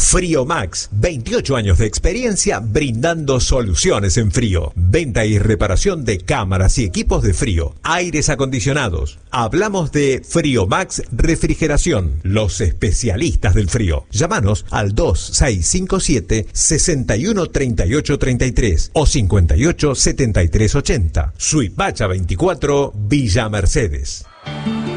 Frío Max, 28 años de experiencia brindando soluciones en frío. Venta y reparación de cámaras y equipos de frío, aires acondicionados. Hablamos de Frío Max Refrigeración, los especialistas del frío. Llámanos al 2657-613833 o 587380. Suipacha 24, Villa Mercedes.